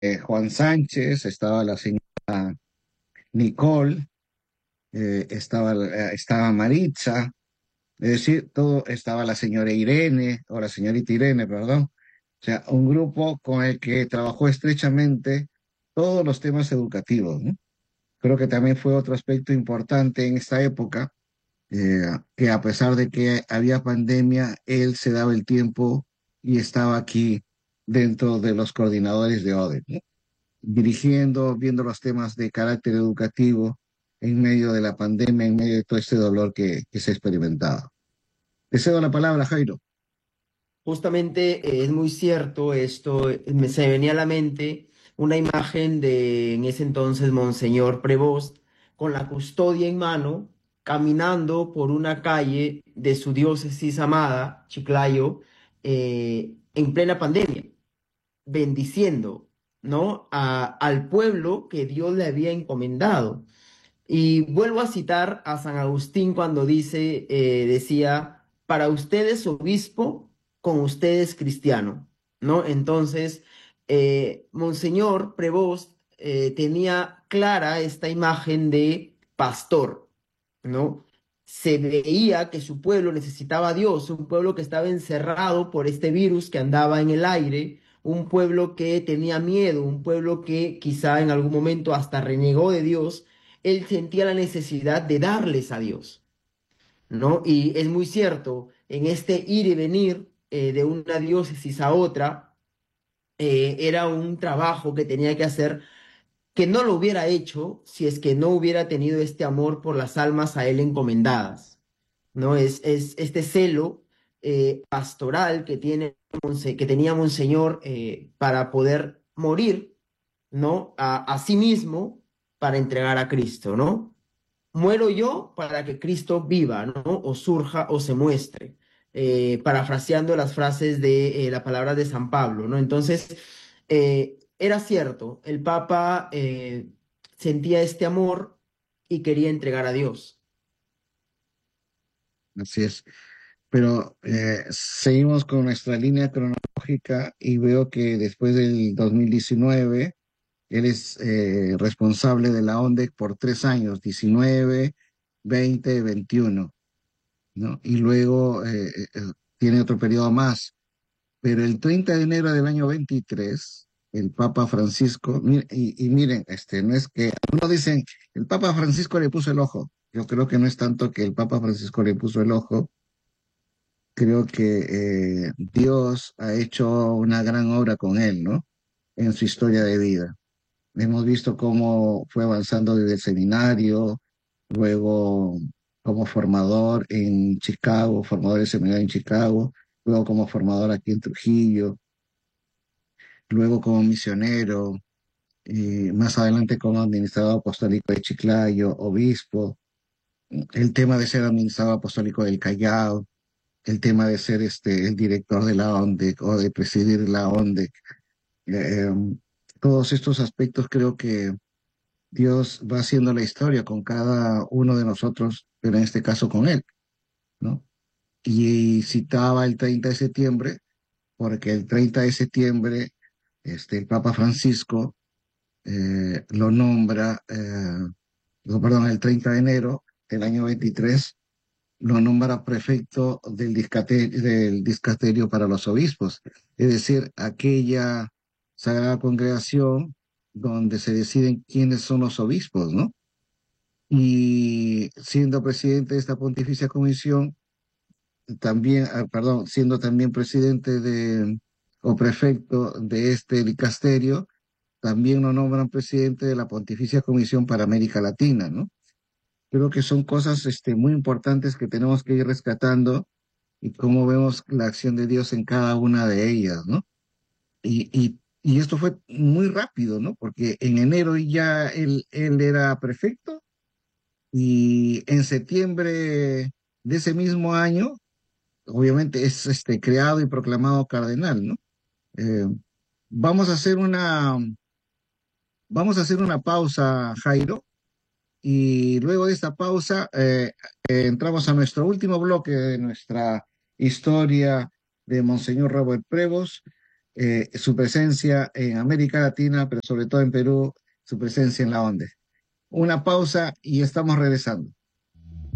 Juan Sánchez, estaba la señora Nicole, estaba Maritza, es decir, todo estaba la señora Irene, o la señorita Irene, perdón. O sea, un grupo con el que trabajó estrechamente todos los temas educativos, ¿no? Creo que también fue otro aspecto importante en esta época, que a pesar de que había pandemia, él se daba el tiempo y estaba aquí dentro de los coordinadores de ODE, ¿no? Dirigiendo, viendo los temas de carácter educativo en medio de la pandemia, en medio de todo este dolor que se experimentaba. Te cedo la palabra, Jairo. Justamente es muy cierto esto, se venía a la mente una imagen de en ese entonces Monseñor Prevost con la custodia en mano, caminando por una calle de su diócesis amada, Chiclayo, en plena pandemia, bendiciendo, ¿no? Al pueblo que Dios le había encomendado. Y vuelvo a citar a San Agustín cuando decía, para ustedes obispo, con ustedes cristiano, ¿no? Entonces, Monseñor Prevost tenía clara esta imagen de pastor, ¿no? Se veía que su pueblo necesitaba a Dios, un pueblo que estaba encerrado por este virus que andaba en el aire, un pueblo que tenía miedo, un pueblo que quizá en algún momento hasta renegó de Dios. Él sentía la necesidad de darles a Dios, ¿no? Y es muy cierto, en este ir y venir de una diócesis a otra, era un trabajo que tenía que hacer, que no lo hubiera hecho si es que no hubiera tenido este amor por las almas a él encomendadas, ¿no? Es este celo pastoral que tenía Monseñor para poder morir, ¿no? A sí mismo para entregar a Cristo, ¿no? Muero yo para que Cristo viva, ¿no? O surja o se muestre, parafraseando las frases de la palabra de San Pablo, ¿no? Entonces, era cierto, el Papa sentía este amor y quería entregar a Dios. Así es. Pero seguimos con nuestra línea cronológica y veo que después del 2019, él es responsable de la ONDEC por 3 años, 19, 20, 21, ¿no? Y luego tiene otro periodo más. Pero el 30 de enero del año 23, el Papa Francisco, y miren, no es que, uno dicen, el Papa Francisco le puso el ojo. Yo creo que no es tanto que el Papa Francisco le puso el ojo, creo que Dios ha hecho una gran obra con él, ¿no? En su historia de vida. Hemos visto cómo fue avanzando desde el seminario, luego como formador en Chicago, formador de seminario en Chicago, luego como formador aquí en Trujillo, luego como misionero, y más adelante como administrador apostólico de Chiclayo, obispo, el tema de ser administrador apostólico del Callao, el tema de ser el director de la ONDEC o de presidir la ONDEC. Eh, em, Todos estos aspectos creo que Dios va haciendo la historia con cada uno de nosotros, pero en este caso con él, ¿no? Y citaba el 30 de septiembre, porque el 30 de septiembre el Papa Francisco lo nombra, no, perdón, el 30 de enero del año 23 lo nombra prefecto del discasterio para los obispos, es decir, aquella sagrada congregación donde se deciden quiénes son los obispos, ¿no? Y siendo presidente de esta pontificia comisión, también, perdón, siendo también presidente o prefecto de este dicasterio, también lo nombran presidente de la Pontificia Comisión para América Latina, ¿no? Creo que son cosas muy importantes que tenemos que ir rescatando y cómo vemos la acción de Dios en cada una de ellas, ¿no? Y esto fue muy rápido, ¿no? Porque en enero ya él era prefecto y en septiembre de ese mismo año, obviamente es creado y proclamado cardenal, ¿no? Eh, vamos a hacer una, vamos a hacer una pausa, Jairo, y luego de esta pausa entramos a nuestro último bloque de nuestra historia de Monseñor Robert Prevost. su presencia en América Latina, pero sobre todo en Perú, su presencia en la ONDE. Una pausa y estamos regresando.